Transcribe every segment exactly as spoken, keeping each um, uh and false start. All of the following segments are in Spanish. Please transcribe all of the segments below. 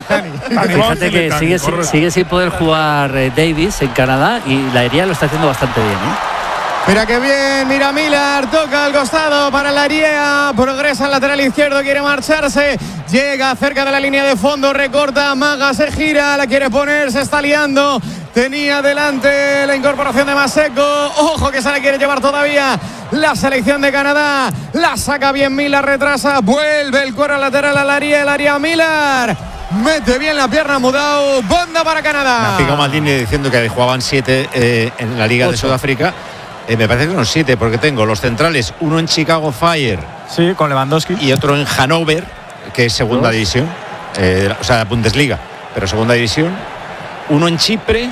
Fíjate que sigue, sigue sin poder jugar eh, Davis en Canadá y la Hería lo está haciendo bastante bien, ¿eh? Mira qué bien, mira Miller, toca al costado para la Hería, progresa al lateral izquierdo, quiere marcharse, llega cerca de la línea de fondo, recorta, Maga se gira, la quiere poner, se está liando, tenía delante la incorporación de Maseko, ojo que se la quiere llevar todavía la selección de Canadá, la saca bien Miller, retrasa, vuelve el cuero lateral a la Hería, el área Miller, mete bien la pierna Mudau, banda para Canadá. Me ha picado Maldini diciendo que jugaban siete eh, en la Liga Ocho. de Sudáfrica. Eh, me parece que son siete, porque tengo los centrales, uno en Chicago Fire. Sí, con Lewandowski. Y otro en Hannover, que es segunda ¿Dos? división. Eh, o sea, Bundesliga, pero segunda división. Uno en Chipre.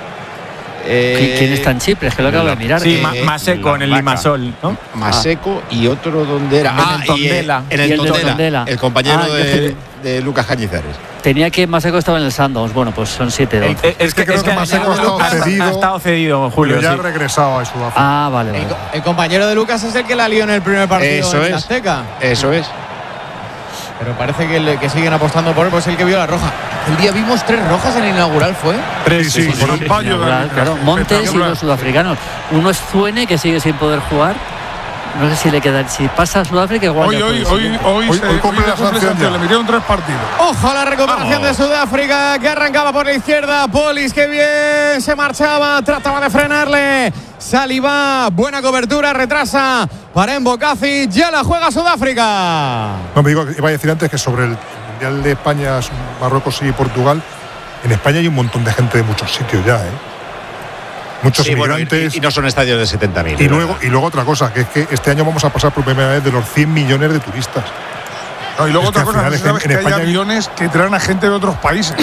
Eh, ¿Quién está en Chipre? Es que lo acabo de mirar. Sí, eh, Maseko en el Limassol, ¿no? Maseko ah. y otro donde era. Ah, en el Tondela. En el, el Tondela, Tondela. El compañero ah, de, de Lucas Cañizares. Tenía que Maseko estaba en el Sandows. Bueno, pues son siete dos. Es, es que creo es que, que Maseko ha estado cedido. Ha estado cedido, Julio. Pero ya sí. ha regresado a Sudáfrica. Ah, vale, vale. El, el compañero de Lucas es el que la lió en el primer partido Eso en es. Azteca. Eso es. Pero parece que, le, que siguen apostando por él, pues el que vio la roja. El día vimos tres rojas en el inaugural, ¿fue? Tres, sí, sí, sí, por el fallo. Claro, Montes y los sudafricanos. Uno es Zuene, que sigue sin poder jugar. No sé si le queda, si pasa a Sudáfrica igual. Hoy, hoy, hoy, hoy, hoy, se, hoy cumple la sanción. Le metieron tres partidos. Ojo a la recuperación oh. de Sudáfrica, que arrancaba por la izquierda. Polis, que bien se marchaba, trataba de frenarle. Saliba, buena cobertura, retrasa para Mbokasi, ya la juega Sudáfrica. No, me digo, iba a decir antes que sobre el Mundial de España, Marruecos y Portugal, en España hay un montón de gente de muchos sitios ya, ¿eh? Muchos sí, inmigrantes. Bueno, y, y no son estadios de setenta mil. Y luego, y luego otra cosa, que es que este año vamos a pasar por primera vez de los cien millones de turistas. No, y luego es otra cosa, no sabes en, que en hay España aviones que traen a gente de otros países.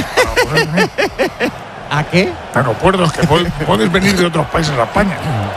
¿A qué? Aeropuertos que puedes, puedes venir de otros países a España.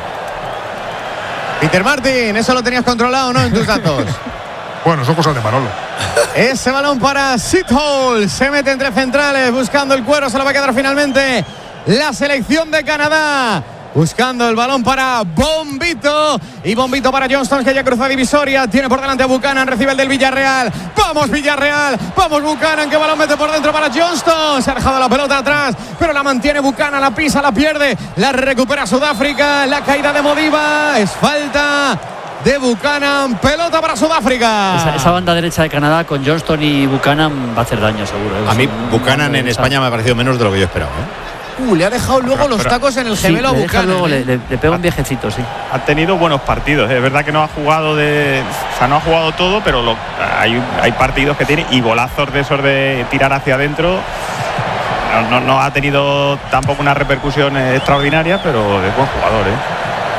Peter Martin, eso lo tenías controlado, ¿no? En tus datos. Bueno, son cosas de Manolo. Ese balón para Sithole. Se mete entre centrales, buscando el cuero. Se lo va a quedar finalmente la selección de Canadá. Buscando el balón para Bombito. Y Bombito para Johnston, que ya cruza divisoria. Tiene por delante a Buchanan, recibe el del Villarreal. ¡Vamos, Villarreal! ¡Vamos, Buchanan! Que balón mete por dentro para Johnston. Se ha dejado la pelota atrás, pero la mantiene Buchanan. La pisa, la pierde. La recupera Sudáfrica. La caída de Modiba. Es falta de Buchanan. Pelota para Sudáfrica. Esa, esa banda derecha de Canadá con Johnston y Buchanan va a hacer daño, seguro. A mí, Buchanan en España me ha parecido menos de lo que yo esperaba, ¿eh? Uh, le ha dejado luego pero, los pero, tacos en el gemelo sí, a Buchanan. Luego, ¿eh? le, le, le pega un viejecito, sí. Ha tenido buenos partidos. Es verdad que no ha jugado de, o sea, no ha jugado todo, pero lo, hay, hay partidos que tiene y golazos de esos de tirar hacia adentro. No, no, no ha tenido tampoco una repercusión extraordinaria, pero es buen jugador, ¿eh?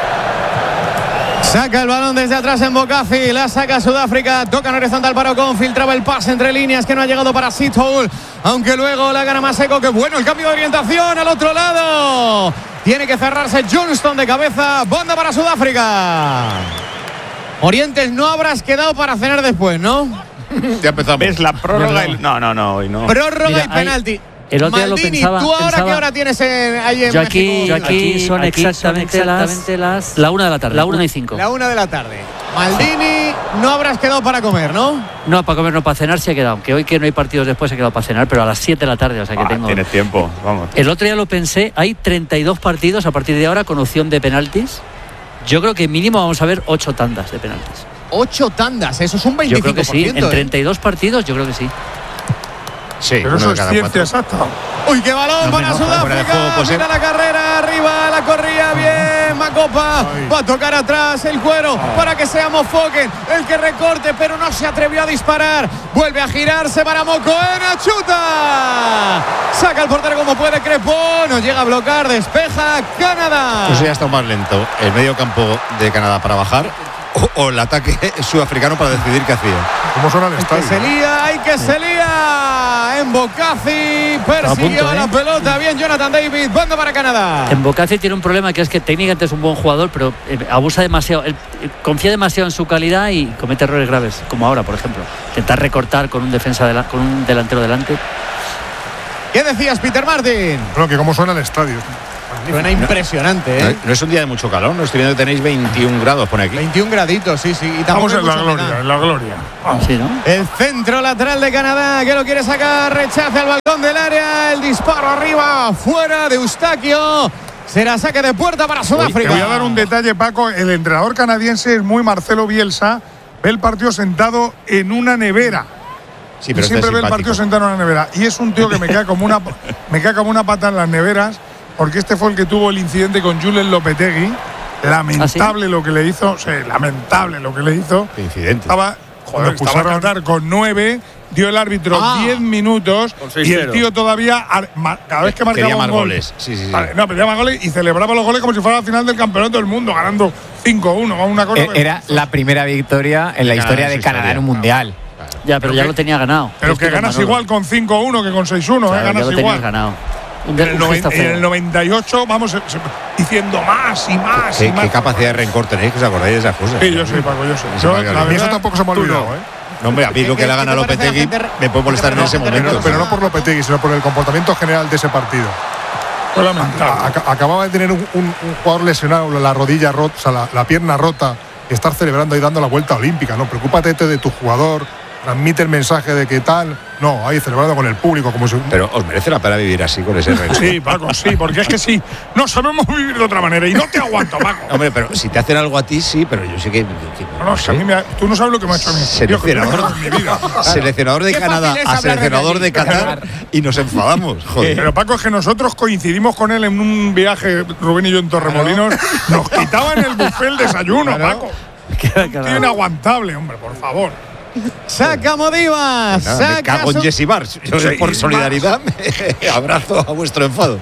Saca el balón desde atrás en Mbokasi, la saca Sudáfrica, toca en horizontal para Ocon, filtraba el pase entre líneas que no ha llegado para Sithole, aunque luego la gana Maseko, que bueno el cambio de orientación al otro lado, tiene que cerrarse Johnston de cabeza, banda para Sudáfrica. Orientes, no habrás quedado para cenar después, ¿no? Ya empezamos. ¿Ves la prórroga? Y... No, no, no, hoy no. Prórroga Mira, y penalti. Hay... El otro día lo pensaba, ¿tú ahora pensaba, qué hora tienes en, ahí en yo aquí, México? Yo aquí son aquí exactamente, exactamente las, las... La una de la tarde, la una y cinco. La una de la tarde. Maldini, no habrás quedado para comer, ¿no? No, para comer no, para cenar sí he quedado. Que hoy que no hay partidos después he quedado para cenar, pero a las siete de la tarde, o sea que ah, tengo... Tienes tiempo, vamos. El otro día lo pensé, hay treinta y dos partidos a partir de ahora con opción de penaltis. Yo creo que mínimo vamos a ver ocho tandas de penaltis. Ocho tandas, eso es un veinticinco por ciento. Yo creo que sí, en treinta y dos partidos yo creo que sí. Sí, pero eso es ciencia exacta. Uy, qué balón no, para no, Sudáfrica. Juego, pues, mira la carrera, arriba, la corría bien. Macopa Ay. va a tocar atrás el cuero Ay. para que sea Mofoken el que recorte, pero no se atrevió a disparar. Vuelve a girarse para Mokoena, chuta. Saca el portero como puede, Crepó. No llega a bloquear, despeja Canadá. Pues ya está más lento el medio campo de Canadá para bajar. O, o el ataque sudafricano para decidir qué hacía. ¿Cómo suena el estadio? Que se lía, hay que se lía. Mbokasi persiguió a la pelota. Bien, Jonathan David, banda para Canadá. Mbokasi tiene un problema que es que técnicamente es un buen jugador, pero eh, abusa demasiado, él, eh, confía demasiado en su calidad y comete errores graves, como ahora, por ejemplo. Intentar recortar con un defensa de la, con un delantero delante. ¿Qué decías, Peter Martin? Bueno, que cómo suena el estadio. Suena impresionante, ¿eh? No, no es un día de mucho calor, no estoy viendo que tenéis veintiún grados, pone aquí. veintiún graditos, sí, sí. Y Vamos en la mucha gloria, humedad. en la gloria. Vamos. Sí, ¿no? El centro lateral de Canadá que lo quiere sacar, rechaza el balcón del área, el disparo arriba, fuera de Eustaquio. Será saque de puerta para Sudáfrica. Te voy a dar un detalle, Paco. El entrenador canadiense es muy Marcelo Bielsa. Ve el partido sentado en una nevera. Sí, pero Y siempre este ve el es partido simpático. sentado en una nevera. Y es un tío que me cae como una, me cae como una pata en las neveras, porque este fue el que tuvo el incidente con Julen Lopetegui. Lamentable ¿Ah, sí? lo que le hizo. Sí, lamentable lo que le hizo. Qué incidente. Estaba, joder, Cuando estaba expulsaron- Qatar con nueve. Dio el árbitro Ah. diez minutos seis y el cero. tío todavía, ar- ma- cada vez que marcaba Quería un más gol, goles. Sí, sí, sí. Vale, no, pedía más goles y celebraba los goles como si fuera la final del campeonato del mundo, ganando cinco uno o una cosa. Eh, Era la primera victoria en la De historia Canadá de en su Canadá historia. en un mundial. Ya, pero ya lo tenía ganado. Pero Es que ganas Manolo. igual con cinco uno que con seis uno, Claro, eh, ya ganas lo tenías igual. ganado. Un, En el, un noven- gesto en feo. el noventa y ocho, vamos se- se- diciendo más y más y ¿Qué, más. qué capacidad de rencor tenéis que os acordáis de esas cosas? Sí, yo soy Paco, yo soy. Sí, Yo, Paco, la a mí A mí verdad, eso tampoco se me ha tú no. olvidado, ¿eh? No, hombre, a mí lo que le hagan a ¿Qué te parece Lopetegui la gente- me puede molestar en la ese gente momento. Pero, pero no por Lopetegui, sino por el comportamiento general de ese partido. Fue lamentable. Ac- acababa de tener un, un- un jugador lesionado, la rodilla rota, o sea, la, la pierna rota, y estar celebrando y dando la vuelta olímpica, ¿no? Preocúpate de tu jugador, transmite el mensaje de que tal. No, ahí celebrando con el público, como si. Pero os merece la pena vivir así con ese rencor. Sí, Paco, sí, porque es que sí, no sabemos vivir de otra manera y no te aguanto, Paco. Hombre, pero si te hacen algo a ti, sí, pero yo sé que. que- No, no, es que a mí me ha- tú no sabes lo que me ha hecho a mí. Dios, que no Seleccionador, en mi vida. seleccionador de Qué Canadá fácil es a hablar de seleccionador de allí. Qatar y nos enfadamos. Joder. Pero Paco, es que nosotros coincidimos con él en un viaje, Rubén y yo en Torremolinos, nos quitaban el buffet el desayuno, Claro. Paco. Claro. Tío inaguantable, hombre, por favor. Saca Modiva, Nada, me saca cago en Su- Jesse Mars. Yo Sí, por Mars. solidaridad me abrazo a vuestro enfado.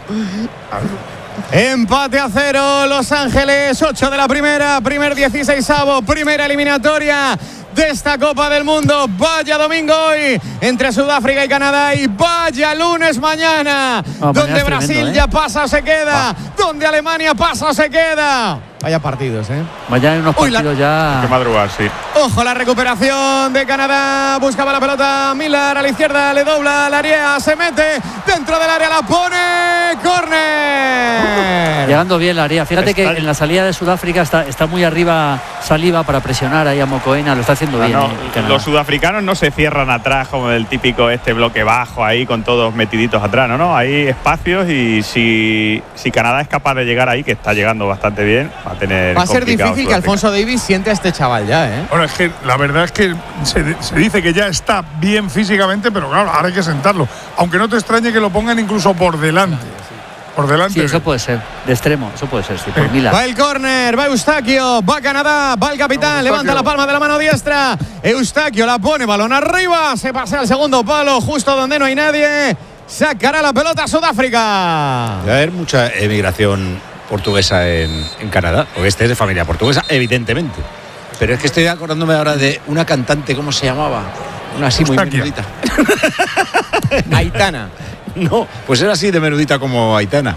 Empate a cero, Los Ángeles, ocho de la primera, primer dieciseisavo, primera eliminatoria de esta Copa del Mundo. Vaya domingo hoy entre Sudáfrica y Canadá y vaya lunes mañana, mañana donde es Brasil tremendo, ¿eh? ya pasa o se queda, donde Alemania pasa o se queda. Vaya partidos, ¿eh? Mañana hay unos Uy, la- partidos Hay ya. que madrugar, sí. Ojo la recuperación de Canadá. Buscaba la pelota Miller a la izquierda. Le dobla la área. Se mete dentro del área. La pone. Córner. Llegando bien la área. Fíjate Está- que en la salida de Sudáfrica está, está muy arriba Saliba para presionar ahí a Mocoena. Lo está haciendo Ah, bien. no, eh, Canadá. los sudafricanos no se cierran atrás como el típico este bloque bajo ahí con todos metiditos atrás, no, no, hay espacios y si, si Canadá es capaz de llegar ahí, que está llegando bastante bien, va a tener Va a ser complicado difícil que Sudáfrica. Alfonso Davies siente a este chaval ya, ¿eh? Bueno, es que la verdad es que se, se dice que ya está bien físicamente, pero claro, ahora hay que sentarlo. Aunque no te extrañe que lo pongan incluso por delante. Por delante. Sí, eso puede ser. De extremo, eso puede ser, sí, por Sí. Mila. Va el córner, va Eustaquio, va Canadá, va el capitán, Vamos, levanta la Eustaquio. palma de la mano diestra. Eustaquio la pone, balón arriba, se pasea al segundo palo, justo donde no hay nadie. Sacará la pelota a Sudáfrica. Va a haber mucha emigración portuguesa en, en Canadá, porque este es de familia portuguesa, evidentemente. Pero es que estoy acordándome ahora de una cantante, ¿cómo se llamaba? Una así muy Eustaquia. menudita. Aitana. No, pues era así de menudita como Aitana.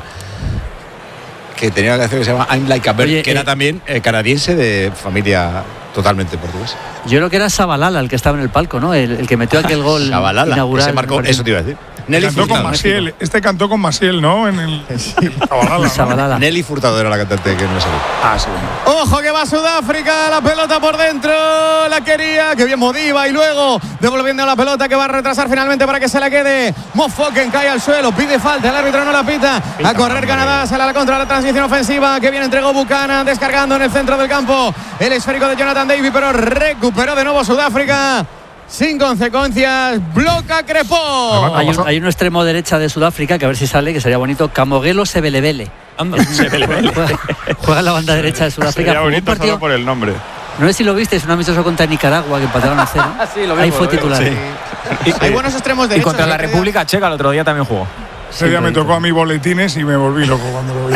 Que tenía una canción que se llama I'm Like a Bird, Oye, que era eh, también eh, canadiense de familia totalmente portuguesa. Yo creo que era Sabalala el que estaba en el palco, ¿no? El, el que metió aquel gol Shabalala, inaugural. ese marcó, eso te iba a decir. Nelly Cantó con Furtado. Maciel. Este cantó con Maciel, ¿no? En el. Chavalala, ¿no? Sabalala. Nelly Furtado era la cantante que no me salió. Ah, sí. Ojo que va Sudáfrica, la pelota por dentro, la quería, que bien Modiva y luego devolviendo la pelota que va a retrasar finalmente para que se la quede. Mofoken cae al suelo, pide falta, el árbitro no la pita. A correr Canadá, sale a la contra la transición ofensiva que bien entregó Buchanan, descargando en el centro del campo el esférico de Jonathan Davis, pero recuperó de nuevo Sudáfrica. Sin consecuencias, bloca Crepó. Hay un, hay un extremo derecha de Sudáfrica que a ver si sale, que sería bonito. Camogelo Sebelebele. Juega, juega en la banda derecha de Sudáfrica. Sería Jugó un bonito partido, solo por el nombre. no sé si lo viste, es un amistoso contra Nicaragua que empataron a cero. Sí, lo Ahí vimos, fue lo vimos, titular. sí. Hay buenos extremos Y derechos. contra la el otro día- República Checa el otro día también jugó. Ese día me tocó a mí boletines y me volví loco cuando lo vi.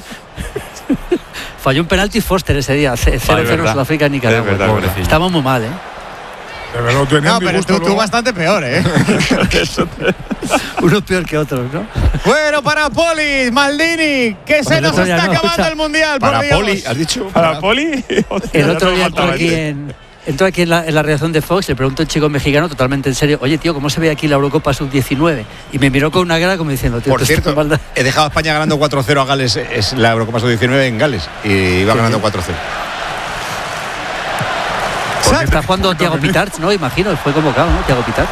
Falló un penalti Foster ese día, cero cero verdad. Sudáfrica Nicaragua. Es verdad, Pobre. pobrecillo. Estamos muy mal, ¿eh? De verdad, lo tenía No, en mi pero gusto tú, tú luego. bastante peor, ¿eh? Unos peor que otros, ¿no? Bueno, para Polis, Maldini, que se el nos otro día está no, acabando escucha. el Mundial. por Para Dios. Poli, ¿has dicho? Para Poli. El otro Ya día no entró faltaba aquí este. en, entro aquí en la, en la redacción de Fox, le pregunto a un chico mexicano totalmente en serio, oye, tío, ¿cómo se ve aquí la Eurocopa sub diecinueve? Y me miró con una cara como diciendo, tío, Por cierto, he dejado a España ganando cuatro cero a Gales, es la Eurocopa sub diecinueve en Gales, y iba Sí, ganando sí. cuatro cero. Está jugando Thiago Pitarch, ¿no? Imagino, fue convocado, ¿no? Thiago Pitarch.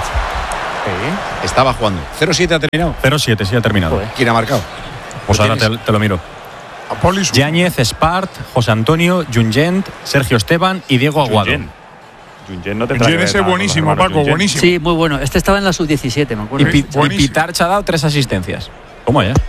Estaba jugando. cero siete ha terminado. cero siete, sí ha terminado. Joder. ¿Quién ha marcado? Pues ¿Lo ahora te, tienes? te lo miro. Apolis. Yáñez, Spart, José Antonio, Jungent, Sergio Esteban y Diego Aguado. Jungent. Jungent no te Jungent ese buenísimo, Paco, buenísimo. Sí, muy bueno. Este estaba en la sub diecisiete, me Y, acuerdo. Pi- y Buenísimo. Pitarch ha dado tres asistencias. ¿Cómo ya?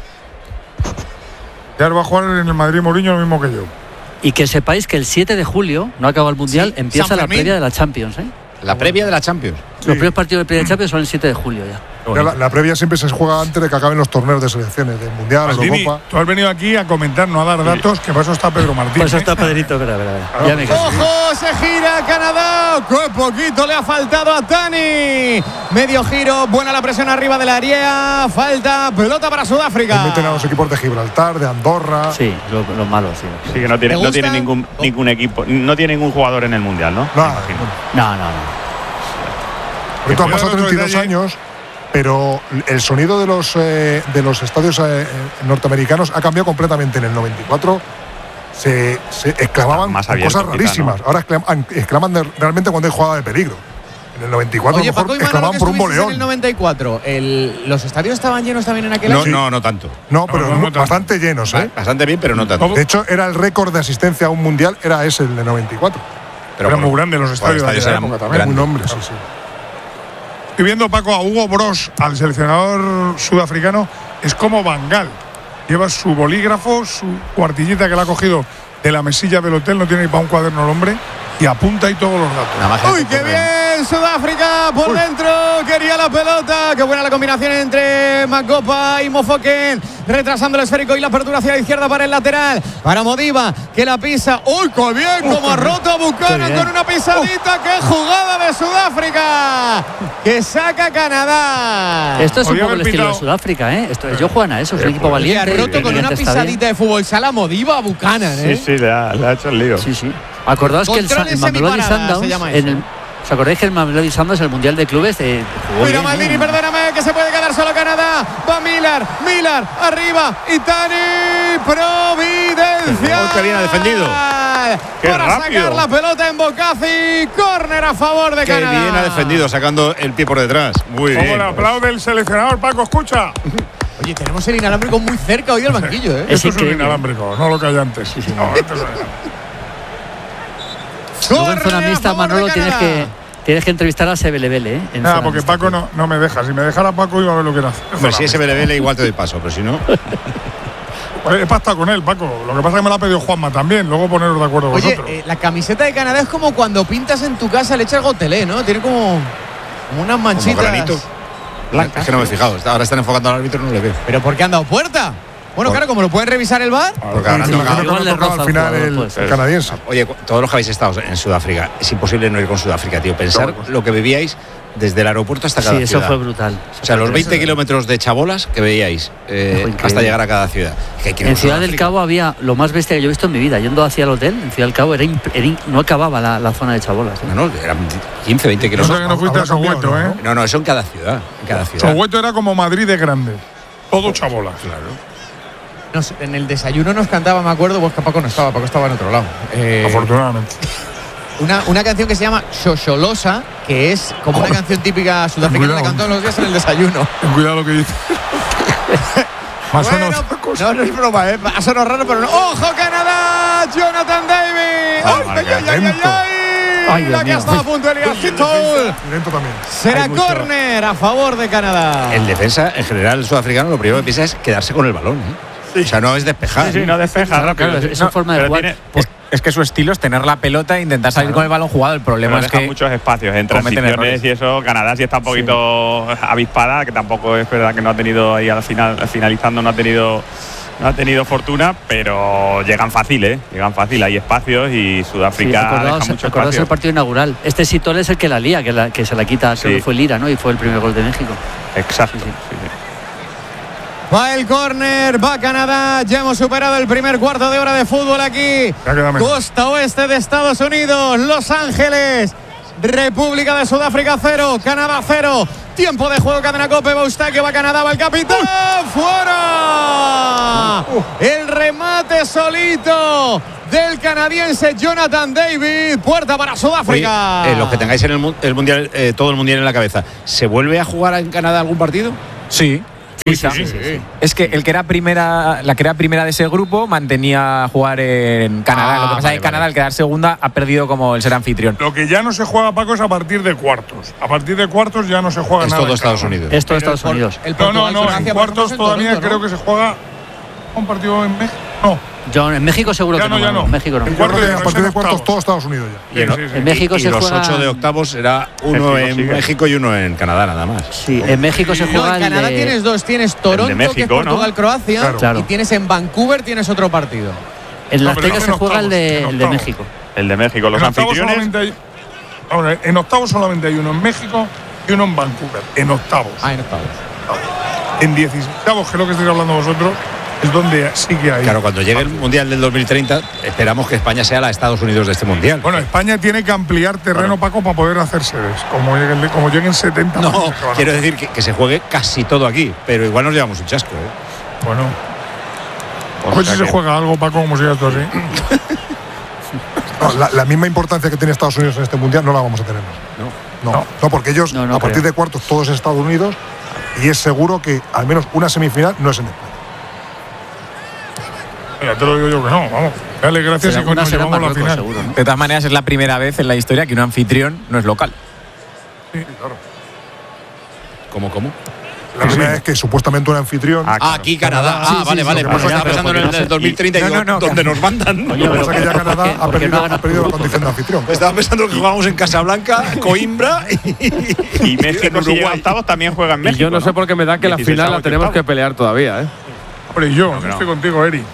Ya va a jugar en el Madrid Mourinho lo mismo que yo. Y que sepáis que el siete de julio, no acaba el Mundial, Sí, empieza San la Fermín. previa de la Champions, ¿eh? La previa de la Champions. Los primeros partidos de previa de Champions son el siete de julio ya. Ya la, la previa siempre se juega antes de que acaben los torneos de selecciones, del Mundial, Maldini, Eurocopa. tú has venido aquí a comentar, no a dar datos, que para eso está Pedro Martín. Pues ¿eh? está Pedrito, verá, verá, verá. Ya me caso. ¡Ojo! Se gira Canadá. ¡Qué poquito le ha faltado a Tani! Medio giro, buena la presión arriba del área. Falta, pelota para Le Sudáfrica. meten a los equipos de Gibraltar, de Andorra. Sí, los lo malos, sí. Sí, que no tiene, ¿Te no gusta? tiene ningún, ningún equipo, no tiene ningún jugador en el Mundial, ¿no? Nada. Me imagino. No, no, no. Porque tú han Cuidado pasado otro treinta y dos detalle. años, pero el sonido de los, eh, de los estadios eh, norteamericanos ha cambiado completamente. En el noventa y cuatro se, se exclamaban Más con abierto, cosas quizá, rarísimas. ¿no? Ahora exclaman, exclaman de- realmente cuando hay jugada de peligro. En el noventa y cuatro Oye, a lo mejor Paco y Manolo, exclamaban que por un estuvisteis en boleón. el noventa y cuatro, el- ¿los estadios estaban llenos también en aquel No, año? no, no tanto. No, pero no, no tanto. bastante llenos, ¿eh? Bastante bien, pero no tanto. ¿Cómo? De hecho, era el récord de asistencia a un mundial, era ese, el de noventa y cuatro. Pero Eran por- muy grandes los por estadios de aquella eran época también. Un grandes. nombre, sí, sí. Estoy viendo, Paco, a Hugo Bros, al seleccionador sudafricano, es como Van Gaal. Lleva su bolígrafo, su cuartillita que le ha cogido de la mesilla del hotel, no tiene ni para un cuaderno el hombre, y apunta ahí todos los datos. Nada más. ¡Uy, qué bien! Sudáfrica por Uy. dentro, quería la pelota. Qué buena la combinación entre Makopa y Mofoken, retrasando el esférico y la apertura hacia la izquierda para el lateral. Para Modiba, que la pisa. ¡Uy, qué bien! Como ha roto a Buchanan bien. con una pisadita. ¡Qué jugada de Sudáfrica! Que saca Canadá. Esto es un Podía poco el haber estilo de pitado. Sudáfrica, ¿eh? Esto, ellos juegan a eso, es un equipo Y ha valiente. roto con una evidentemente está bien. pisadita de fútbol sala Modiba a Buchanan, ¿eh? Sí, sí, le ha, le ha hecho el lío. Sí, sí. Acordaos que el, Sa- Control en el Mamelodi semiparada Sundowns, se llama en eso. el, ¿os acordáis que el Mamelodi Sundowns en el Mundial de Clubes eh, jugó Mira bien, Maldini, ¿no? perdóname, que se puede quedar solo Canadá. Va Millar, Millar, arriba. Y Tani, Providencial. Oh, qué bien ha defendido. Qué Para rápido. sacar la pelota en Bocazi. Córner a favor de Qué Canadá. bien ha defendido, sacando el pie por detrás. Muy Como bien. le aplaude el seleccionador, Paco, escucha. Oye, tenemos el inalámbrico muy cerca hoy al banquillo, ¿eh? Es Esto es un increíble. inalámbrico, no lo que hay antes. No, esto es un- Luego en Córner zona a mixta, favor de Manolo, tienes Canadá. que, tienes que entrevistar a Sebelebele, ¿eh? En Nada, zona porque mixta. Paco no, no me deja. Si me dejara Paco iba a ver lo que era. Hombre, si ese Belebele igual te doy paso, pero si no. He pactado con él, Paco. Lo que pasa es que me lo ha pedido Juanma también. Luego poneros de acuerdo Oye, vosotros. eh, la camiseta de Canadá es como cuando pintas en tu casa le echas gotelé, ¿no? Tiene como, como unas Como manchitas. granito. Es que no me he fijado. Ahora están enfocando al árbitro y no le veo. ¿Pero por qué han dado puerta? Bueno, Por- claro, como lo pueden revisar el V A R. Porque ahora Me no- imagino que igual no le ha tocado roza al al final jugador, el, pues. el canadiense. Oye, cu- todos los que habéis estado en Sudáfrica, es imposible no ir con Sudáfrica, tío. Pensar lo que vivíais desde el aeropuerto hasta cada Sí, eso ciudad. fue brutal. O sea, los veinte kilómetros de chabolas que veíais eh, Fue increíble. hasta llegar a cada ciudad. Que hay que ir En a Ciudad del Sudáfrica. Cabo había lo más bestia que yo he visto en mi vida. Yendo hacia el hotel, en Ciudad del Cabo era, imp- era in- no acababa la, la zona de chabolas. ¿eh? No, no, eran quince, veinte No sé kilómetros. que no fuiste a Habrá cambiado, Soweto, ¿no? ¿eh? No, no, eso en cada ciudad. En cada ciudad. Soweto era como Madrid de grande. Todo chabola. Claro. Nos- en el desayuno nos cantaba, me acuerdo, pues que Paco no estaba, Paco estaba en otro lado. Eh, Afortunadamente. una, una canción que se llama Xoxolosa, que es como una canción típica sudafricana que Cuidado. cantan todos los días en el desayuno. Ten cuidado lo que dices. Más o Bueno, menos. no, no es broma, ¿eh? Ha sonado raro, pero no. ¡Ojo, Canadá! ¡Jonathan David! Ah, ¡Ay, ay, ay, ay, lento. ay! Ay, Dios La que ha mío. estado a punto de liar. Hit goal. Lento también. Será Hay mucho- córner a favor de Canadá. El defensa, en general, el sudafricano, lo primero que piensa es quedarse con el balón. ¿eh? O sea, no es despejar. Sí, sí, no despeja Claro, rápido. claro, sí. es su forma de Pero jugar. tiene- Es, es que su estilo es tener la pelota e intentar salir con el balón jugado. El problema Pero es deja que muchos espacios en cometen transiciones errores. y eso. Canadá sí está un poquito avispada, que tampoco es verdad que no ha tenido ahí al final, finalizando, no ha tenido no ha tenido fortuna, pero llegan fácil, ¿eh? Llegan fácil, hay espacios y Sí, Sudáfrica acordaos, deja mucho acordaos espacio. el partido inaugural. Este Sitol es el que la lía, que, la- que se la quita, creo Sí. que fue Lira, ¿no? Y fue el primer gol de México. Exacto. Sí, sí. sí, sí. Va el córner, va Canadá. Ya hemos superado el primer cuarto de hora de fútbol aquí. Costa oeste de Estados Unidos, Los Ángeles. República de Sudáfrica cero, Canadá cero. Tiempo de juego, cadena Cope, va Eustaquio, va Canadá, va el capitán. ¡Fuera! El remate solito del canadiense Jonathan David. Puerta para Sudáfrica. Oye, eh, los que tengáis en el, mu el mundial, eh, todo el mundial en la cabeza, ¿se vuelve a jugar en Canadá algún partido? Sí. Sí, sí, sí, sí, sí. Es que el que era primera, la que era primera de ese grupo mantenía jugar en Canadá. Ah, Lo que pasa vale, es que Canadá, vale. al quedar segunda, ha perdido como el ser anfitrión. Lo que ya no se juega, Paco, es a partir de cuartos. A partir de cuartos ya no se juega Es nada. todo en Estados Canadá. Unidos. Es todo Estados Unidos. El No, no, no, en Portugal-Francia, por cuartos ejemplo, es en todavía Toronto, creo ¿no? que se juega un partido en México. No, John, en México seguro Ya que no, no. ya no. En México no. En Yo creo cuartos que ya a no partir es de en cuartos octavos. todo Estados Unidos ya. Y en, Sí, sí, sí. En México y se los juega. ocho de octavos será uno México en sigue. México y uno en Canadá nada más. Sí, en México se No, juega. en el Canadá de- tienes dos. Tienes Toronto, que es México, ¿no? Portugal-Croacia. Claro. Claro. Y tienes en Vancouver, tienes otro partido. En No, Las pero Vegas no se en juega el octavos, de, en el de octavos. México. El de México, los en octavos anfitriones. solamente hay, ahora, en octavos solamente hay uno en México y uno en Vancouver. En octavos. Ah, en octavos. En dieciséisavos, que es lo que estáis hablando vosotros, es donde sí que hay. Claro, cuando llegue el Mundial del dos mil treinta, esperamos que España sea la Estados Unidos de este Mundial. Bueno, España tiene que ampliar terreno, Paco, para poder hacer sedes. Como lleguen, como lleguen setenta. No, países que van a- quiero decir que, que se juegue casi todo aquí, pero igual nos llevamos un chasco. ¿eh? Bueno. O A ver sea si se que- juega algo, Paco, como siga esto así. No, la, la misma importancia que tiene Estados Unidos en este mundial no la vamos a tener más. No. No, no, porque ellos, No, no a partir creo. de cuartos, todos en Estados Unidos, y es seguro que al menos una semifinal no es en España. Ya te lo digo yo que no, vamos. Dale gracias Será- y coño, una será llevamos la Marruecos, final. seguro, ¿no? De todas maneras, es la primera vez en la historia que un anfitrión no es local. Sí, claro. ¿Cómo, cómo? La primera vez que supuestamente un anfitrión. Ah, Ah, aquí Canadá. Sí, Ah, sí, vale, sí, vale. lo que Pues pasa estaba es que pensando en el porque del no- dos mil treinta y no, digo, no, no, ¿dónde que- nos mandan? Coño, Lo que pero pasa es que ya ¿por Canadá qué- ha por qué no perdido, hagan ha perdido la otro condición de anfitrión. Estaba pensando que jugábamos en Casablanca, Coimbra y, Y México, si llega a octavos, también juega en Y México. yo no sé por qué me da que la dieciséis final la octavos. tenemos que pelear todavía, ¿eh? Hombre, y yo, que no. estoy contigo, Eri.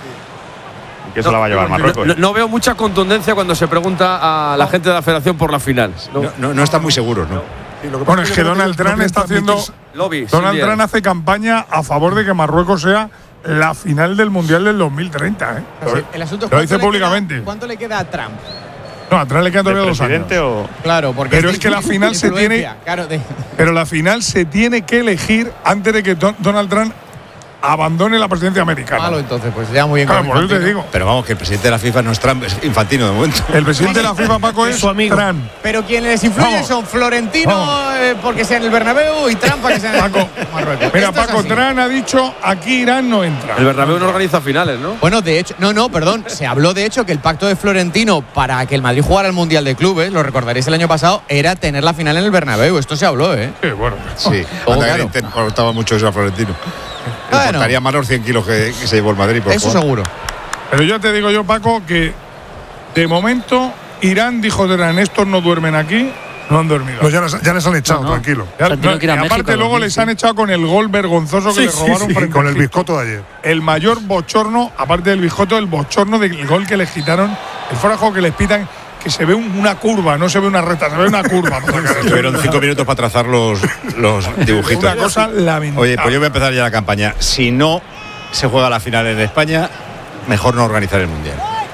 ¿Y qué se la va a llevar Marruecos? No, no veo mucha contundencia cuando se pregunta a la gente de la federación por la final. No. no, no, no están muy seguros, ¿no? Sí, lo que pasa Bueno, es que yo creo Donald no Trump quieren está haciendo. transmitir- Lobby. Donald Silvia. Trump hace campaña a favor de que Marruecos sea la final del Mundial del dos mil treinta, ¿eh? Lo, El asunto es lo cuánto dice le públicamente. queda- ¿Cuánto le queda a Trump? No, a Trump le quedan ¿De todavía dos años. presidente o...? Claro, porque Pero es que la final se tiene- influencia, claro, de- Pero la final se tiene que elegir antes de que Don- Donald Trump abandone la presidencia americana. malo, entonces, pues ya muy bien. Claro, con por eso te Infantino. digo. Pero vamos, que el presidente de la FIFA no es Trump, es Infantino de momento. El presidente de la FIFA, Paco, es su amigo. Trump. Pero quienes les influyen Vamos. son Florentino Vamos. eh, porque sea en el Bernabéu y Trump para que sea en el Paco, Marruecos. Mira, Esto es Paco, así. Trump ha dicho aquí Irán no entra. El Bernabéu no organiza finales, ¿no? Bueno, de hecho, no, no, perdón. Se habló de hecho que el pacto de Florentino para que el Madrid jugara el Mundial de Clubes, lo recordaréis el año pasado, era tener la final en el Bernabéu. Esto se habló, ¿eh? Sí, bueno. Sí, Oh, anda que claro. le importaba mucho eso a Florentino. Le Bueno. importaría más los cien kilos que, que se llevó el Madrid. Por Eso jugar. seguro. Pero yo te digo yo, Paco, que de momento Irán dijo de Irán, estos no duermen aquí, no han dormido. No, ya, les, ya les han echado, No, no. tranquilo. Ya- Se han tenido no, que ir a y México, aparte luego dos mil, les sí. han echado con el gol vergonzoso que Sí, le sí, robaron sí, frente con a el Egipto. biscoto de ayer. El mayor bochorno, aparte del biscoto, el bochorno del gol que les quitaron, el fuera de juego que les pitan, que se ve un- una curva, no se ve una recta, se ve una curva. Estuvieron cinco minutos para trazar los, los dibujitos. Una cosa lamentable. Oye, pues yo voy a empezar ya la campaña. Si no se juega la final en España, mejor no organizar el Mundial.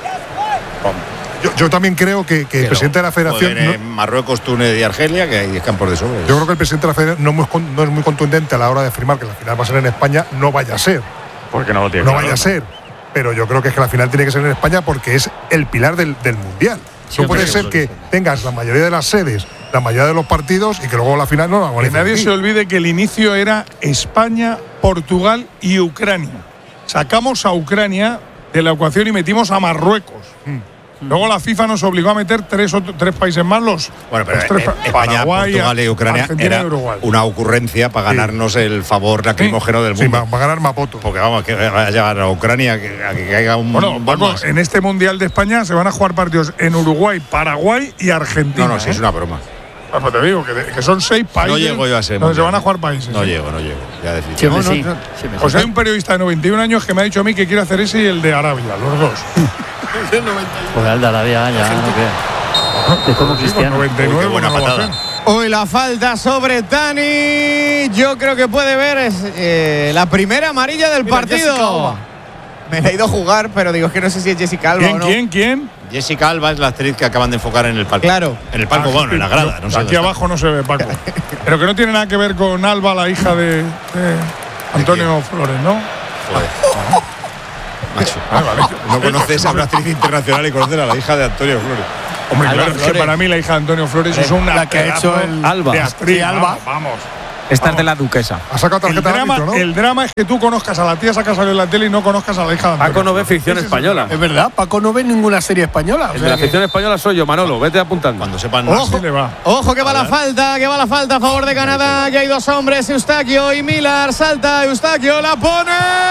Yo, yo también creo que, que el Pero, presidente de la federación. joder, no- en Marruecos, Túnez y Argelia, que hay campos de sobra. yo creo que el presidente de la federación no, es muy con- no es muy contundente a la hora de afirmar que la final va a ser en España. No vaya a ser. Porque no lo tiene No claro. vaya a ser. Pero yo creo que es que la final tiene que ser en España porque es el pilar del, del Mundial. Sí, no puede hombre, ser seguro que que sí. tengas la mayoría de las sedes, la mayoría de los partidos y que luego la final no la Que organicen nadie aquí. se olvide que el inicio era España, Portugal y Ucrania. Sacamos a Ucrania de la ecuación y metimos a Marruecos. Luego la FIFA nos obligó a meter tres, otro- tres países más, los, Bueno, pero los tres eh, pa- España, Paraguay, Portugal y Ucrania Argentina era y Uruguay. una ocurrencia para ganarnos el favor lacrimógeno del Sí, mundo. va, va a ganar Mapoto. Porque vamos, que va a llegar a Ucrania que, a que caiga un. Bueno, Paco, bombas. en este Mundial de España se van a jugar partidos en Uruguay, Paraguay y Argentina. No, no, sí, ¿eh? es una broma. Ah, pues te digo que, de- que son seis países No llego yo a ser. donde se mundial, van a ¿eh? jugar países. No ¿eh? llego, no llego. Ya decir. Sí, hombre, No, no, sí. no. Sí, me Pues suena. hay un periodista de noventa y un años que me ha dicho a mí que quiere hacer ese y el de Arabia, los dos. Pues el de Arabia ya no creo. Es como Sí, con Cristiano. noventa y Uy, nueve, qué buena ¿cómo no lo va a patada. hacer? Hoy la falta sobre Tani. Yo creo que puede ver es, eh, la primera amarilla del Mira, partido. Me la he ido a jugar, pero digo, es que no sé si es Jessica Alba ¿Quién, o no. quién, quién? Jessica Alba es la actriz que acaban de enfocar en el palco. Claro. En el palco, Ah, bueno, en la grada. No sé aquí dónde está. abajo no se ve, Paco. Pero que no tiene nada que ver con Alba, la hija de, de Antonio Flores, ¿no? Joder. Macho. Ah, vale. No conoces a una actriz internacional y conoces a la hija de Antonio Flores. Hombre, Alba claro, es que Flores. para mí la hija de Antonio Flores es una la que ha hecho pedazo el- Alba. de actriz. Sí, Alba. Vamos, vamos. Esta es de la duquesa. Ha sacado El tarjeta de drama, árbitro, ¿no? el drama es que tú conozcas a la tía esa que ha salido en la tele y no conozcas a la hija de Antonio. Paco no ve Flores. ficción Ese es el española. Es verdad, Paco no ve ninguna serie española. o El sea de la que- ficción española soy yo, Manolo. Vete apuntando. Cuando sepan drama. más. Así le va. Ojo que va la falta, que va la falta a favor de Canadá. Que hay dos hombres, Eustaquio y Millar. Salta Eustaquio, la pone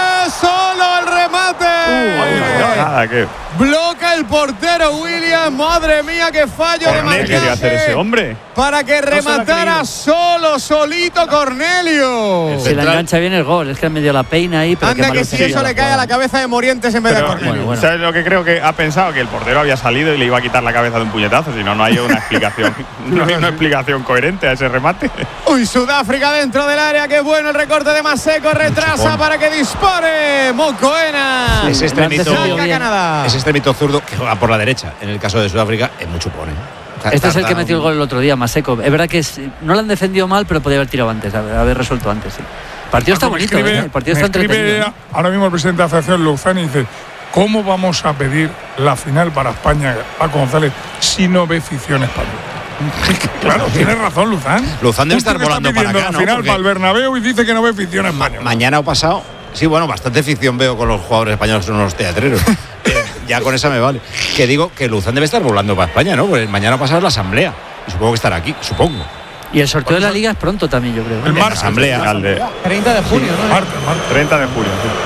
solo el remate. Nada, que Bloca el portero William. Madre mía, qué fallo de ¿qué quería hacer ese marcaje. hombre? Para que rematara solo, solito Cornelio. Si la engancha bien el gol, es que ha medio la peina ahí. Pero Anda qué que malo si sería eso la le cae a la jugada. cabeza de Morientes en vez de a Pero, Cornelio. Bueno, bueno. ¿Sabes lo que creo que ha pensado? Que el portero había salido y le iba a quitar la cabeza de un puñetazo, si no, no hay una explicación. No hay una explicación coherente a ese remate. Uy, Sudáfrica dentro del área. Qué bueno el recorte de Maseko. Retrasa para que dispare Mokoena. Ese Sí, extremito, el antecedido Saca bien. Canadá. ese extremito zurdo que juega por la derecha. En el caso de Sudáfrica es mucho pone. Este es el que metió el gol el otro día, Maseko. Es verdad que es- no lo han defendido mal, pero podía haber tirado antes, haber, haber resuelto antes. Sí. El partido está Paco, me bonito, escribe- ¿eh? El partido me está escribe entretenido. ¿eh? ahora mismo el presidente de la Federación Luzán y dice: ¿cómo vamos a pedir la final para España, Paco González, si no ve ficción española? Claro, tienes razón, Luzán. Luzán debe Justo estar que está volando para pidiendo acá, la ¿no? final Porque- para el Bernabéu y dice que no ve ficción Ma- española. mañana o pasado. Sí, bueno, bastante ficción veo con los jugadores españoles, son unos teatreros. Eh, ya con esa me vale. Que digo que Luzán debe estar volando para España, ¿no? Pues mañana pasado es la asamblea. Y supongo que estará aquí, supongo. Y el sorteo de la liga es pronto también, yo creo. ¿eh? El martes. asamblea. Final de treinta de junio, ¿no? Martes, martes. treinta de julio. sí.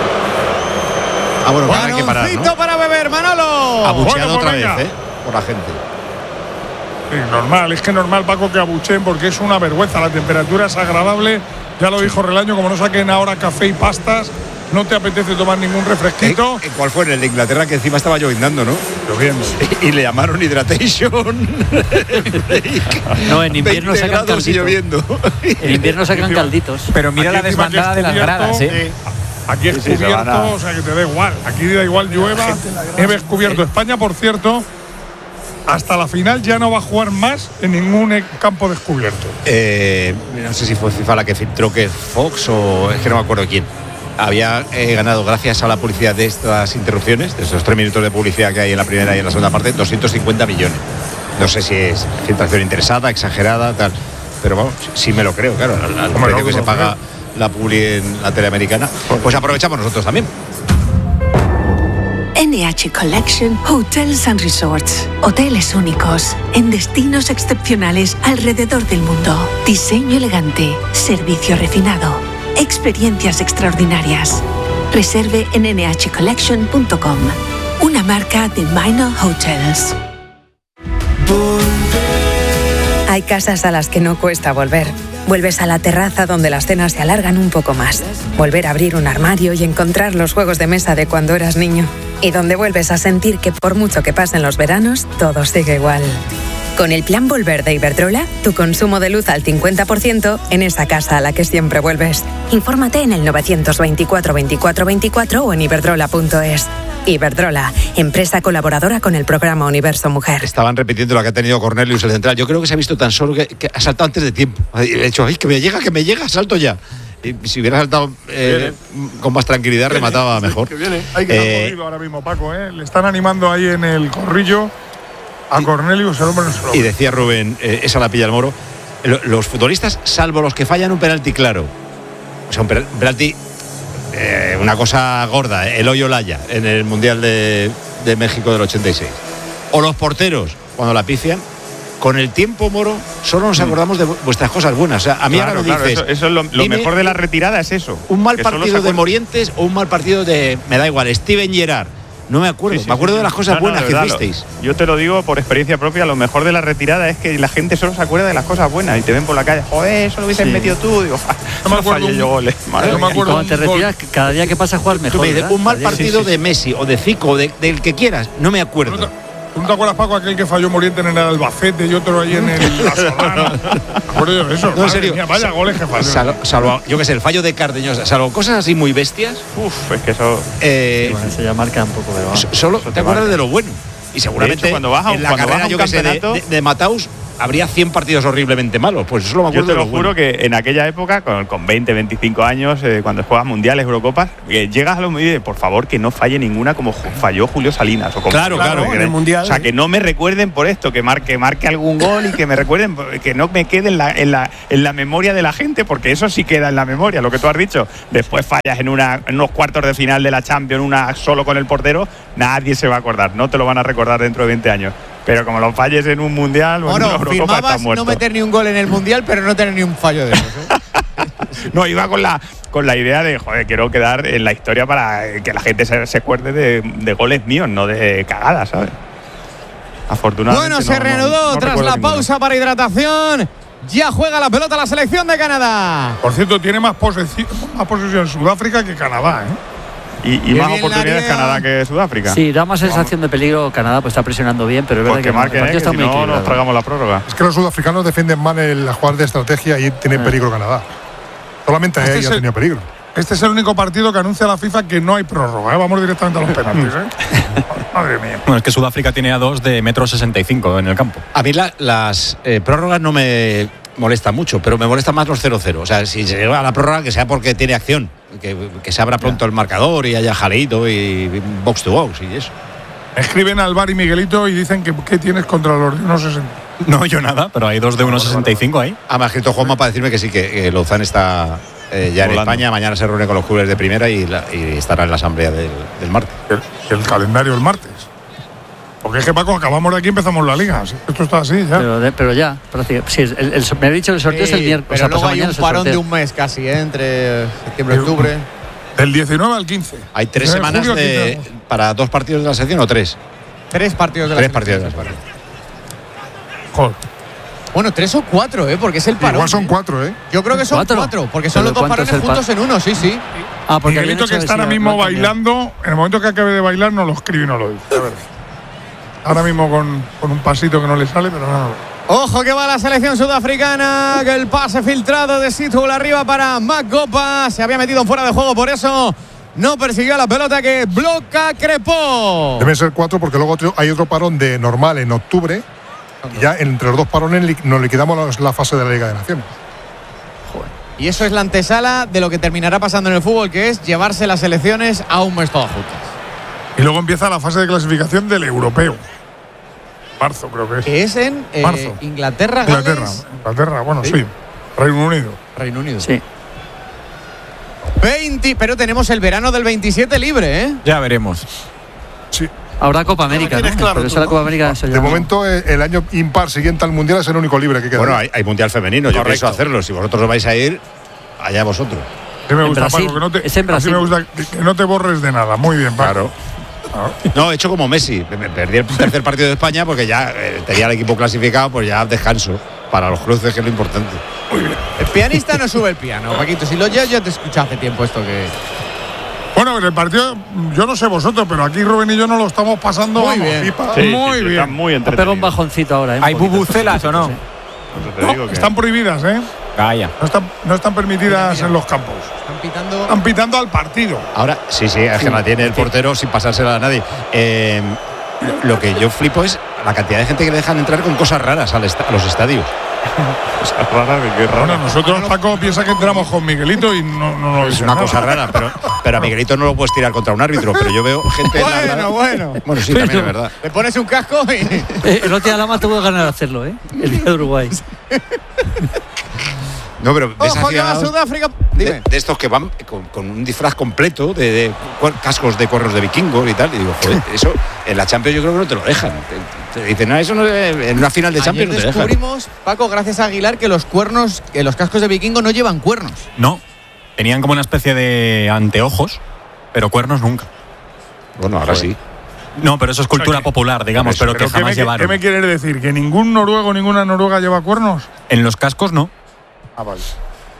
Ah, bueno, que ahora hay que parar, Baloncito ¿no? para beber, Manolo. Abucheado Bueno, pues otra venga. vez, ¿eh? Por la gente. Sí, normal, es que normal, Paco, que abuchen porque es una vergüenza. La temperatura es agradable. Ya lo dijo Relaño, como no saquen ahora café y pastas, no te apetece tomar ningún refresquito. Eh, ¿Cuál fue? En el de Inglaterra, que encima estaba lloviznando, ¿no? Lloviendo. Y le llamaron Hydration. No, en invierno veinte sacan grados y calditos. lloviendo. En invierno sacan calditos. Pero mira Aquí la encima que desbandada es de las cubierto, gradas, ¿eh? Aquí es Sí, sí, se cubierto, van a- o sea que te da igual. Aquí da igual llueva, nieve es cubierto. España, por cierto, hasta la final ya no va a jugar más en ningún e- campo descubierto. Eh, no sé si fue FIFA la que filtró que Fox o es que no me acuerdo quién. Había eh, ganado, gracias a la publicidad de estas interrupciones, de esos tres minutos de publicidad que hay en la primera y en la segunda parte, doscientos cincuenta millones. No sé si es filtración interesada, exagerada, tal. Pero vamos, sí me lo creo, claro, al, al Hombre, precio no, que se no, paga no. la publi en la tele americana. Pues aprovechamos nosotros también. N H Collection Hotels and Resorts. Hoteles únicos en destinos excepcionales alrededor del mundo. Diseño elegante, servicio refinado, experiencias extraordinarias. Reserve en n h collection punto com. Una marca de Minor Hotels. Hay casas a las que no cuesta volver. Vuelves a la terraza donde las cenas se alargan un poco más. Volver a abrir un armario y encontrar los juegos de mesa de cuando eras niño. Y donde vuelves a sentir que por mucho que pasen los veranos, todo sigue igual. Con el plan Volver de Iberdrola, tu consumo de luz al cincuenta por ciento en esa casa a la que siempre vuelves. Infórmate en el novecientos veinticuatro veinticuatro veinticuatro o en iberdrola punto es. Iberdrola, empresa colaboradora con el programa Universo Mujer. Estaban repitiendo lo que ha tenido Cornelius el central. Yo creo que se ha visto tan solo que, que ha saltado antes de tiempo. Ha dicho, ay, que me llega, que me llega, salto ya. Y si hubiera saltado eh, con más tranquilidad, remataba mejor. Que viene. Hay que Eh, estar jodido ahora mismo, Paco, ¿eh? Le están animando ahí en el corrillo a Cornelius, el hombre no se lo Y ve. decía Rubén, eh, esa la pilla el Moro, lo- los futbolistas, salvo los que fallan un penalti claro, o sea, un penal- penalti, eh, una cosa gorda, eh, el hoyo Laya en el Mundial de, de México del ochenta y seis, o los porteros, cuando la pifian, con el tiempo, Moro, solo nos acordamos de vu- vuestras cosas buenas. O sea, a mí Claro, ahora me claro, dices, eso, eso es lo, lo dime mejor de la retirada es eso. un mal que solo se partido de acuerda- Morientes o un mal partido de, me da igual, Steven Gerrard. No me acuerdo, Sí, sí, me acuerdo sí, de las sí. cosas No, no, buenas de que verdad, lo- hicisteis. Yo te lo digo por experiencia propia, lo mejor de la retirada es que la gente solo se acuerda de las cosas buenas y te ven por la calle, joder, eso lo hubieses Sí. metido tú, digo, "Ja, No me no acuerdo fallé un- yo goles". Madre no me mía. Y acuerdo cuando te un gol. retiras, cada día que pasa a jugar Tú mejor. me dices, ¿verdad? un mal Cada día- partido sí, sí, de Messi o de Zico o de- del que quieras, no me acuerdo. ¿Tú no te acuerdas, Paco, aquel que falló Moriente en el Albacete y otro ahí en el La Solana? ¿Te acuerdas de eso? No, en serio. Mía, vaya goles que falló. Salvo, salvo, yo qué sé, el fallo de Cardeñosa, salvo cosas así muy bestias. Uf, es que eso. Eh, Bueno, eso ya marca un poco de va. solo te acuerdas de lo bueno. Y seguramente De hecho, cuando vas a un- en la cuando carrera, vas a un yo que sé, de, campeonato- de, de Mataus habría cien partidos horriblemente malos. Pues eso lo me Yo acuerdo te de lo lo juro bueno. que en aquella época, con, con veinte, veinticinco años, eh, cuando juegas mundiales, Eurocopas, eh, llegas a los mundiales, por favor, que no falle ninguna como ju- falló Julio Salinas. O como Claro, claro, que- en el Mundial. O sea, que no me recuerden por esto, que marque, marque algún gol y que me recuerden, que no me quede en la, en, la, en la memoria de la gente, porque eso sí queda en la memoria, lo que tú has dicho. Después fallas en, una, en unos cuartos de final de la Champions, una solo con el portero, nadie se va a acordar, no te lo van a recordar dentro de veinte años. Pero como lo falles en un mundial o en una Bueno, Eurocopa, firmabas estás muerto. no meter ni un gol en el Mundial, pero no tener ni un fallo de esos, ¿eh? No, iba con la, con la idea de, joder, quiero quedar en la historia para que la gente se, se acuerde de, de goles míos, no de cagadas, ¿sabes? Afortunadamente. Bueno, no- se no- reanudó no tras recuerdo la ninguno. pausa para hidratación. Ya juega la pelota la selección de Canadá. Por cierto, tiene más posesión, más posesión Sudáfrica que Canadá, ¿eh? Y, y Qué más bien la oportunidades área. Canadá que Sudáfrica. Sí, da más sensación de peligro. Canadá pues está presionando bien, pero es verdad Porque que el marquen, partido eh, que está si muy no nos equilibrado. tragamos la prórroga. Es que los sudafricanos defienden mal el jugar de estrategia y tienen Ah. peligro Canadá. Solamente Este ahí es ha el- tenido peligro. Este es el único partido que anuncia la FIFA que no hay prórroga, ¿eh? Vamos directamente a los penaltis, ¿eh? Madre mía. Bueno, es que Sudáfrica tiene a dos de metro sesenta y cinco en el campo. A mí la- las eh, prórrogas no me molestan mucho, pero me molestan más los cero cero. O sea, si se llega a la prórroga, que sea porque tiene acción, que, que se abra pronto el marcador y haya jaleito y box to box y eso. Escriben al Bar y Miguelito y dicen que ¿qué tienes contra los de unos sesenta? No, yo nada, pero hay dos de uno sesenta y cinco ahí. Ah, me ha escrito Juanma para decirme que sí, que, que Lozán está eh, ya en Volando. España. Mañana se reúne con los clubes de primera y, la- y estará en la asamblea del, del martes. El, el calendario el martes. Porque es que, Paco, acabamos de aquí y empezamos la liga. Esto está así ya. Pero, de- pero ya, prácticamente. Sí, el, el- me había dicho que el sorteo es el Sí, miércoles. pero o sea, luego pasado hay mañana un es el parón de sorteo. un mes casi, ¿eh? Entre septiembre y Pero- octubre. Del diecinueve al quince. Hay tres Eh, semanas julio, de, quince. para dos partidos de la sección o tres. Tres partidos de la Tres selección. partidos de la sección. Joder. Bueno, tres o cuatro, ¿eh? Porque es el parón. Igual son ¿eh? cuatro, ¿eh? Yo creo que son ¿Cuatro? cuatro, porque son ¿Pero los dos cuánto es parones el par- juntos en uno, sí, sí. Ah, porque habían Miguelito, hecho que está así, ahora mismo lo han cambiado. bailando, en el momento que acabe de bailar, no lo escribe y no lo dice. A ver. Ahora mismo con, con un pasito que no le sale, pero no. Ojo que va la selección sudafricana, que el pase filtrado de Sithole arriba para Magopa. Se había metido fuera de juego, por eso no persiguió la pelota que bloca Crepó. Deben ser cuatro porque luego otro- hay otro parón de normal en octubre. Y ya entre los dos parones li- nos liquidamos la, la fase de la Liga de Naciones. Y eso es la antesala de lo que terminará pasando en el fútbol, que es llevarse las selecciones a un mes todas juntas. Y luego empieza la fase de clasificación del europeo. Marzo, creo que es. Que es en eh, Marzo. Inglaterra, Inglaterra. Gales, Inglaterra, bueno, Sí. sí. Reino Unido. Reino Unido. Sí. veinte, pero tenemos el verano del veintisiete libre, ¿eh? Ya veremos. Sí. Habrá Copa América, ¿no? tienes claro Pero tú, eso la ¿no? Copa América. Eso ya De no. momento, eh, el año impar siguiente al Mundial es el único libre que queda. Bueno, hay, hay Mundial Femenino, yo Correcto. pienso hacerlo. Si vosotros os vais a ir, allá vosotros. Sí me En gusta, Brasil. Paco, que no te, Es en así Brasil. me gusta que, que no te borres de nada. Muy bien, Paco. Claro. No, he hecho como Messi. Me me perdí el tercer partido de España porque ya eh, tenía el equipo clasificado, pues ya descanso para los cruces, que es lo importante. El pianista no sube el piano, Paquito. Si lo ya, ya te escuché hace tiempo esto que. Bueno, en el partido, yo no sé vosotros, pero aquí Rubén y yo nos lo estamos pasando Muy vamos, bien. pipa. Sí, sí, muy sí, bien. Está muy Ha pegado un entretenido. bajoncito ahora, ¿eh? Un ¿Hay poquito. bubucelas o no? Sí. Por eso te No, digo que- están prohibidas, ¿eh? Vaya. No están, no están permitidas Mira, mira. en los campos. Están pitando. Están pitando al partido. Ahora, sí, sí, es que la tiene el portero sin pasársela a nadie. Eh, lo- lo que yo flipo es la cantidad de gente que le dejan entrar con cosas raras al esta- a los estadios. Cosas raras, que qué raro. Bueno, nosotros, Paco, piensa que entramos con Miguelito y no, no lo Es dice una nada. cosa rara, pero, pero a Miguelito no lo puedes tirar contra un árbitro, pero yo veo gente en la Bueno, grada- bueno. Bueno, sí, también es verdad. Le pones un casco y. Eh, el otro día Lama tuvo ganas de hacerlo, ¿eh? El día de Uruguay. No, pero ves Ojo que va aficionados Sudáfrica. de, Dime. de estos que van con, con un disfraz completo de, de cuer- cascos de cuernos de vikingos y tal. Y digo, joder, eso en la Champions yo creo que no te lo dejan. Te, te dicen, no, eso no, en una final de Ayer Champions no te dejan. descubrimos, Paco, gracias a Aguilar, que los cuernos, que los cascos de vikingo no llevan cuernos. No. Tenían como una especie de anteojos, pero cuernos nunca. Bueno, ahora sí. No, pero eso es cultura O sea que- popular, digamos, pero, que ¿Pero qué jamás me, llevaron. ¿Qué me quieres decir? ¿Que ningún noruego, ninguna noruega lleva cuernos? En los cascos no. Ah, vale.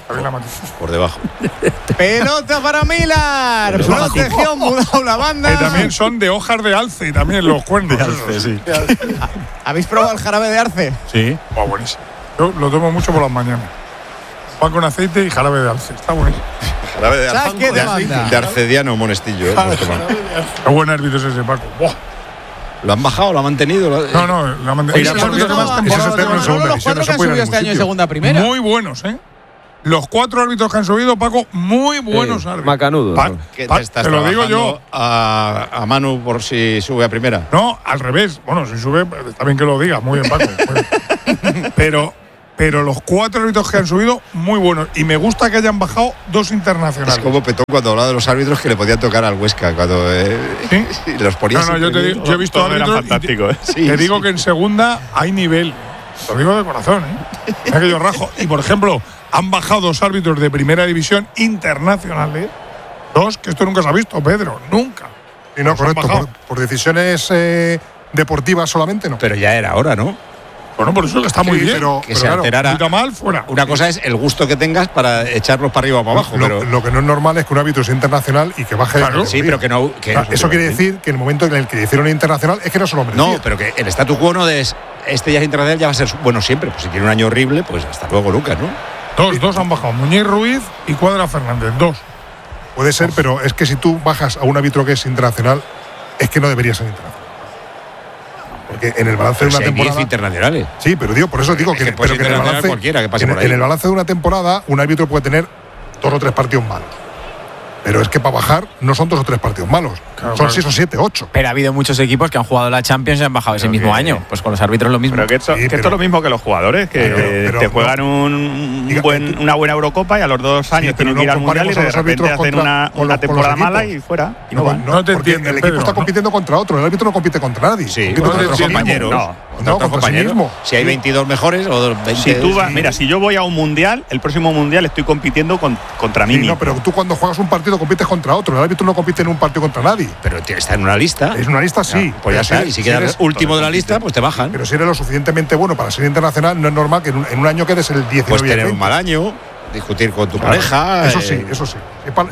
Por debajo. Pelota para Millar. Protección, mudado la banda. Que también son de hojas de alce y también los cuernos. De alce, sí. ¿Habéis probado el jarabe de arce? Sí. Oh, buenísimo. Yo lo tomo mucho por las mañanas. Pan con aceite y jarabe de alce. Está buenísimo. Jarabe de, Saque de banda. de Arcediano Monestillo. ¿eh? Qué buen árbitro es ese, Paco. Buah. ¿Lo han bajado? ¿Lo han mantenido? ¿Lo... No, no, lo han mantenido. Oye, Ese es no, eterno en segunda los división. cuatro No que se han puede ir subido a este año en ningún segunda primera. Muy buenos, ¿eh? Los cuatro árbitros que han subido, Paco, muy buenos Sí, árbitros. macanudos. Pa- ¿Qué pa- te estás te lo digo yo. A, a Manu por si sube a primera? No, al revés. Bueno, si sube, está bien que lo diga. Muy bien, Paco. Muy bien. Pero, pero los cuatro árbitros que han subido, muy buenos. Y me gusta que hayan bajado dos internacionales. Es como Petón cuando hablaba de los árbitros que le podían tocar al Huesca cuando eh, ¿Sí? y los ponía. No, no, yo, te digo, yo he visto Todos eran árbitros. y fantásticos, ¿eh? te, Sí, te digo sí. que en segunda hay nivel. Lo digo de corazón, ¿eh? Es que yo rajo. Y por ejemplo, han bajado dos árbitros de primera división internacionales. Dos, que esto nunca se ha visto, Pedro. Nunca. Y no, Los han correcto. bajado. Por, por decisiones eh, deportivas solamente, no. Pero ya era hora, ¿no? Bueno, por eso que está muy Sí, bien. pero- Que se claro, alterara. Pita mal, fuera. Una cosa es el gusto que tengas para echarlos para arriba o para abajo. lo, pero lo que no es normal es que un árbitro sea internacional y que baje de Claro. sí, categoría. pero que no. Que O sea, eso quiere decir que en el momento en el que hicieron internacional es que no se lo merecía. No, pero que el statu quo no es. Este ya es internacional, ya va a ser bueno siempre. Pues si tiene un año horrible, pues hasta luego, Lucas, ¿no? Dos, dos han bajado. Muñiz Ruiz y Cuadra Fernández. Dos. Puede ser, pero es que si tú bajas a un árbitro que es internacional, es que no debería ser internacional. Porque en el balance Pero de si una hay diez temporada. internacionales. Sí, pero digo, por eso digo Es que, que puede pero ser que en el internacional balance, cualquiera que pase en, por ahí. en el balance de una temporada, un árbitro puede tener dos o tres partidos malos. Pero es que para bajar no son dos o tres partidos malos. Claro, son claro. seis o siete, ocho. Pero ha habido muchos equipos que han jugado la Champions y han bajado ese Pero mismo que- año. Pues con los árbitros lo mismo. Pero que esto, Sí, que esto pero- es lo mismo que los jugadores, que Pero- eh, pero te no- juegan un, un Diga, buen- tú- una buena Eurocopa y a los dos años pero tienen no que ir al Mundial y comparemos a de los repente árbitros hacen contra- una, con una los- con los temporada mala equipos. y fuera. Y no, No, van. No te porque entienden, el equipo Pedro, está ¿no? compitiendo contra otro. El árbitro no compite contra nadie. Sí, compite contra contra otros sí mismo. compañeros. No. Contra No, otros contra sí compañeros. mismo. Si hay veintidós mejores o veinte. Si tú vas, sí. mira, si yo voy a un mundial, el próximo mundial estoy compitiendo con- contra mí Sí, mismo. no, pero tú cuando juegas un partido compites contra otro. El árbitro no compite en un partido contra nadie. Pero t- está en una lista. Es una lista, sí. Pues ya Pero está. si- Y si si quedas eres- último de la lista, pues te bajan. Pero si eres lo suficientemente bueno para ser internacional, no es normal que en un, en un año quedes el diecinueve Puedes y el tener un veinte. mal año, discutir con tu Claro, pareja. Eso eh, sí, eso sí. Si pa-